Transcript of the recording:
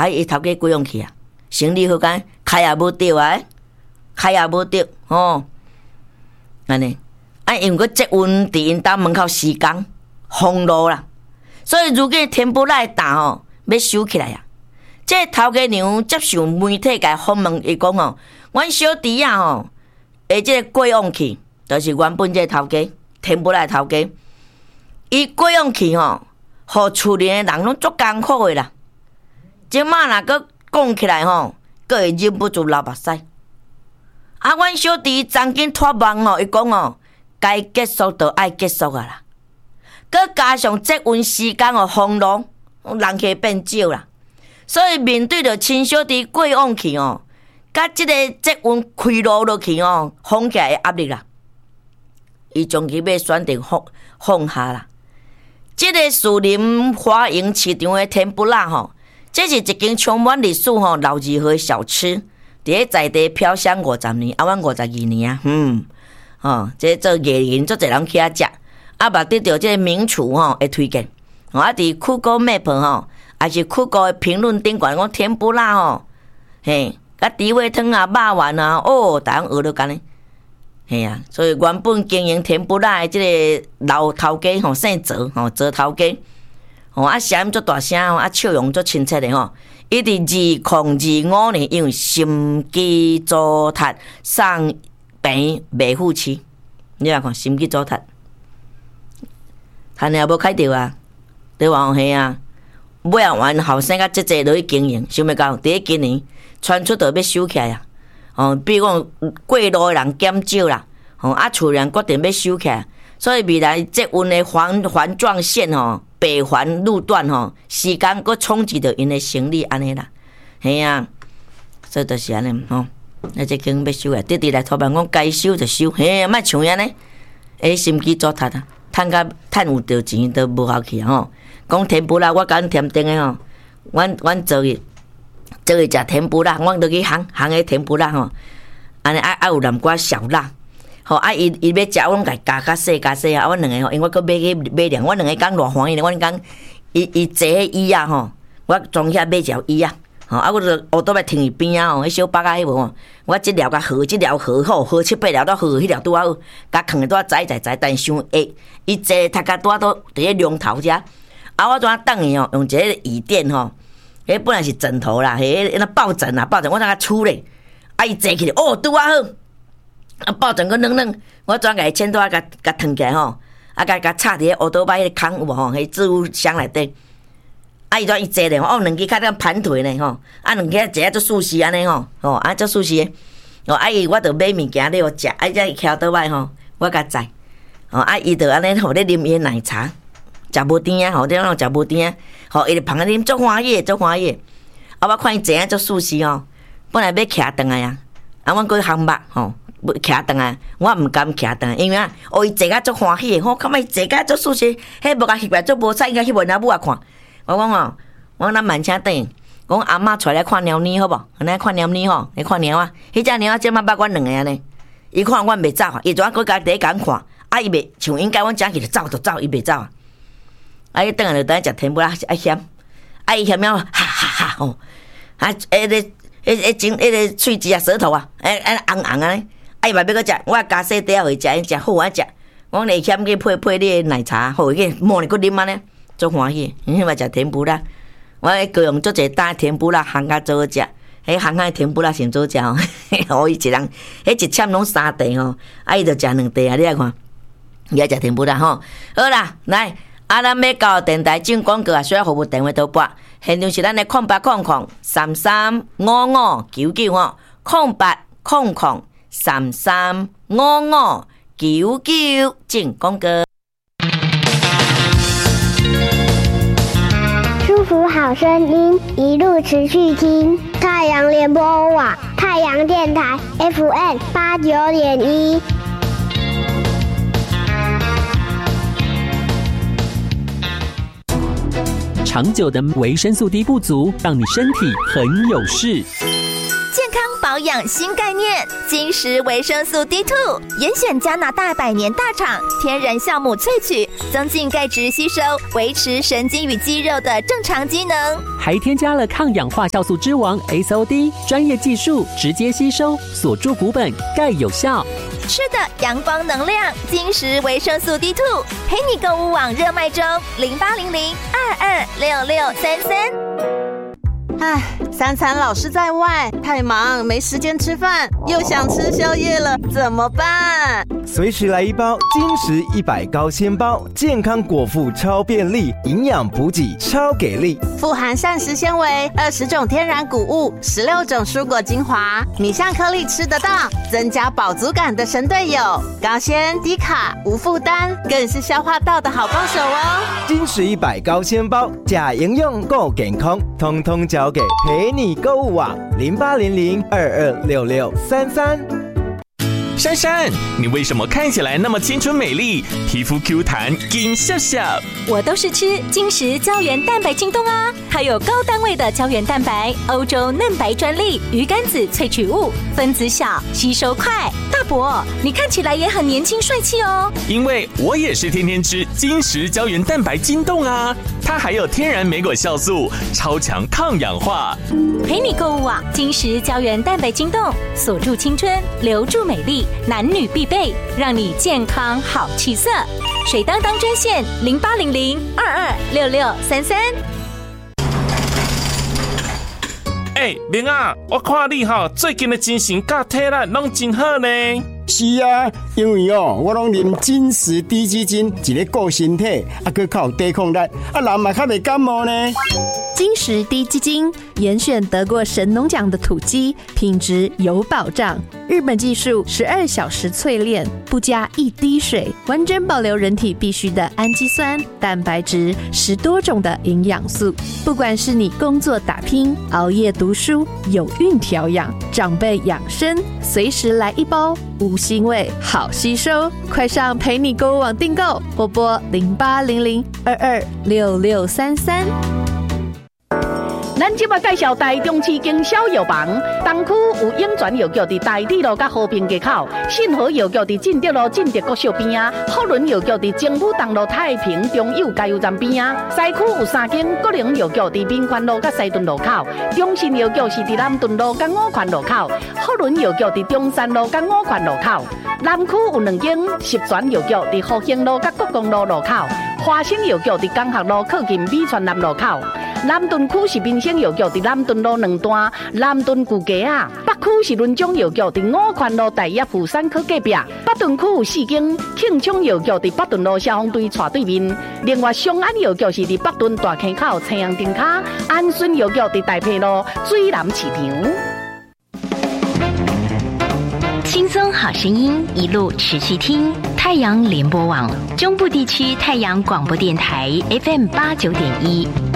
伊头家贵用去啊，生理好干，开也无着啊，开也无着哦，安尼因为积温伫因家门口施工封路啦，所以如果天不赖大吼，要收起来啊。这头家娘接受媒体甲访问，伊讲吼，阮小弟啊吼，这个过往去，就是原本这头家天不赖头家，伊过往去吼，互厝里的人拢足艰苦的啦。即马若搁讲起来吼，搁会忍不住流目屎。啊，阮小弟曾经托梦吼，伊讲吼，该结束就爱结束啊啦。搁加上积温时间哦，风浪人气变少啦，所以面对着亲小弟过往去哦，甲即个积温开路落去哦，放起来的压力啦，伊终于要选择放下啦。即个树林花园市场的天妇罗吼，这是一间充满历史吼老字号的小吃，伫咧在地飘香50年，啊，阮52年啊，这做艺人足侪人去遐食，啊，嘛得到即个名厨吼的推荐，啊，伫酷狗 Map 吼，还是酷狗的评论顶管讲天妇罗吼，嘿，甲猪尾汤啊、肉丸啊，哦，大家学了干呢。嘿啊，所以原本经营天妇罗的即个老头家吼，姓泽吼，泽头家吼，啊声音足大声吼，啊笑容足亲切的吼。伊伫2025年因为心肌组织送病袂付期，你来看心肌组织，趁也无开着啊，对哇嘿啊，尾啊完后生甲即济落去经营，想要到第一今年传出着要收起来啊。哦，比如讲过路的人减少啦，哦啊厝人决定要收起来，所以未来积温的环状线吼、北环路段吼，时间佫冲击着因的生理安尼啦，嘿啊，所以就是安尼吼。那这间要收啊，直直来托办讲该收就收，嘿，莫像安尼，心机做塌啊，趁有着钱都无效去吼。讲天妇罗，我甲阮添丁的吼，阮做去食天妇罗，阮落去行的天妇罗吼，安尼爱有南瓜小辣，吼伊要食，阮甲加细啊，阮两个吼，因为我搁买两，阮两个讲偌欢喜，阮讲伊坐迄椅啊吼，我装遐买一条椅啊。吼，啊，我就乌倒来停伊边啊吼，迄小巴啊，迄无吼，我即条甲合，即条合好，合7、8条都合，迄条拄好，甲放拄啊窄，但伤下，伊坐头壳拄啊都伫咧龙头遮，啊，我怎啊等伊吼，用一个椅垫吼，迄本来是枕头啦，迄那抱枕啦，我怎啊处咧，啊，伊坐起来，哦，拄啊好，啊，抱枕个软，我怎甲伊牵拄啊甲腾起来吼，啊，甲插伫迄乌倒摆迄个空有无吼，迄置物箱内底。啊！伊坐咧，哦，两支脚踮盘腿咧吼，啊，两支坐啊做舒适安尼吼，啊做舒适的，哦，啊伊我着买物件咧互食，啊，才徛倒摆吼，我甲载，哦，啊伊着安尼互咧啉伊奶茶，食无甜啊，吼，这种食无甜啊，吼，伊着旁啉足欢喜，啊，我看伊坐啊做舒适吼，本来要徛倒来啊，啊，阮过烘肉吼，徛倒来，我毋甘徛倒来，因为啊，哦，伊坐啊足欢喜的，吼，看伊坐啊足舒适，迄无甲翕来足无彩，应该翕互人母啊看。我讲哦，我咱慢车等，讲阿嬷出来看猫呢好无？安尼看猫呢吼，来看猫啊！迄只猫啊，即马捌阮两个安尼。伊看阮袂走啊，伊怎啊搁家第一间看？啊，伊袂像应该阮讲起就走，伊袂走啊！啊，伊等下就等食天妇罗，啊嫌，啊伊嫌猫哈哈哈吼，啊迄个喙齿啊、舌头啊，红红安尼，啊伊嘛要搁食，我加细底互伊食，伊食好啊食。我来嫌去配你奶茶，互伊去摸你搁啉安尼。足欢喜，嘛食天妇罗，我迄高雄足侪搭天妇罗烘甲做好食，迄烘的天妇罗先做食吼，互伊一人，迄一签拢3地吼，啊伊着食2地啊，你来看，伊爱食天妇罗吼。好啦，来，啊咱要到电台进广告啊，需要服务电话倒拨，现场是咱的0800335599吼，0800335599进广告。 祝福好声音，一路持续听。太阳联播网，太阳电台 FM89.1。 长久的维生素 D 不足，让你身体很有事。 健康保保养新概念，金石维生素 D2， 严选加拿大100年大厂天然酵母萃取，增进钙质吸收，维持神经与肌肉的正常机能， 还添加了抗氧化酵素之王 SOD， 专业技术直接吸收，锁住骨本，钙有效。 吃的阳光能量，金石维生素 D2， 陪你购物网热卖中，0800226633。 唉，三餐老是在外，太忙没时间吃饭，又想吃宵夜了，怎么办？ 随时来一包金石100高纤包，健康果腹超便利，营养补给超给力， 富含膳食纤维，20种天然谷物，16种蔬果精华，米香颗粒吃得到，增加饱足感的神队友，高纤低卡无负担，更是消化道的好帮手哦。 金石100高纤包，假营养够健康，通通交给陪你购物网0800226633。 珊珊，你为什么看起来那么青春美丽，皮肤 Q 弹金笑笑？ 我都是吃金石胶原蛋白晶冻啊，它有高单位的胶原蛋白，欧洲嫩白专利，鱼肝子萃取物，分子小，吸收快。大伯，你看起来也很年轻帅气哦。 因为我也是天天吃金石胶原蛋白晶冻啊，它还有天然莓果酵素，超强抗氧化。 陪你购物网，金石胶原蛋白晶冻，锁住青春，留住美丽，男女必备，让你健康好气色。水当当专线0800226633。 明啊，我看你最近的精神甲体力拢真好呢。 是啊，因为我拢啉金石低基金，一个顾身体，还靠有抵抗力，人嘛较袂感冒呢。 金石低基金严选得过神农奖的土鸡，品质有保障。日本技术12小时淬炼，不加一滴水，完整保留人体必需的氨基酸、蛋白质，10多种的营养素。不管是你工作打拼、熬夜读书、有孕调养、长辈养生，随时来一包，无腥味，好吸收。快上陪你购物网订购，或拨0800226633。 咱即摆介绍台中市经销药房，东区有永泉药局伫大地路甲和平街口，信和药局伫进德路进德国小边啊，福伦药局伫政府东路太平中友加油站边啊，西区有3间国营药局伫民权路甲西屯路口，中信药局是伫南屯路甲五权路口，福伦药局伫中山路甲五权路口，南区有2间十全药局伫福兴路甲国公路路口，华兴药局伫江学路靠近美泉南路口。南屯区是民生药局伫南屯路2段南屯旧街啊，北区是伦中药局伫五权路大业富山科隔壁，北屯区有4间庆昌药局伫北屯路消防队斜对面，另外松安药局是伫北屯大坑口青阳灯卡，安顺药局伫大坪路水南市场。 轻松好声音，一路持续听太阳联播网中部地区太阳广播电台 FM89.1。